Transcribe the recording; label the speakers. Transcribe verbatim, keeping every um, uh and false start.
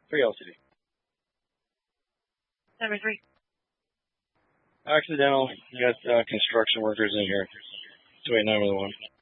Speaker 1: three L C D.
Speaker 2: Number three.
Speaker 1: Accidental. You got uh, construction workers in here. two eight nine one one.